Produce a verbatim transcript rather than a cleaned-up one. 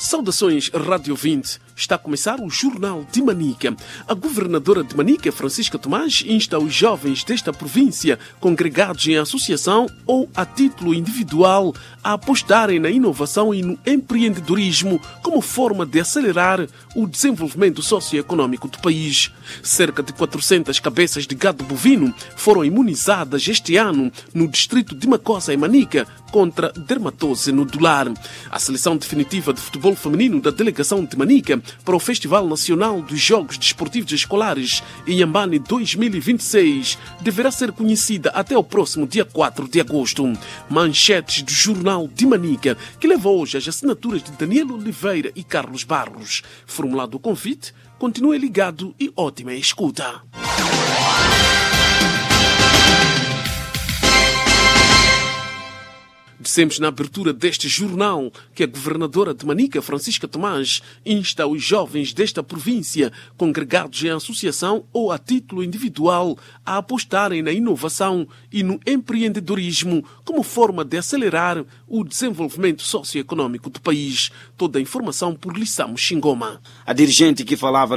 Saudações, Rádio vinte. Está a começar o Jornal de Manica. A governadora de Manica, Francisca Tomás, insta os jovens desta província, congregados em associação ou a título individual, a apostarem na inovação e no empreendedorismo como forma de acelerar o desenvolvimento socioeconômico do país. Cerca de quatrocentas cabeças de gado bovino foram imunizadas este ano no distrito de Macossa, em Manica, contra dermatose nodular. A seleção definitiva de futebol feminino da delegação de Manica para o Festival Nacional dos Jogos Desportivos Escolares Inhambane dois mil e vinte e seis deverá ser conhecida até o próximo dia quatro de agosto. Manchetes do Jornal de Manica, que leva hoje as assinaturas de Daniel Oliveira e Carlos Barros. Formulado o convite, continue ligado e ótima escuta. Dissemos na abertura deste jornal que a governadora de Manica, Francisca Tomás, insta os jovens desta província, congregados em associação ou a título individual, a apostarem na inovação e no empreendedorismo como forma de acelerar o desenvolvimento socioeconômico do país. Toda a informação por Lissamo Xingoma. A dirigente que falava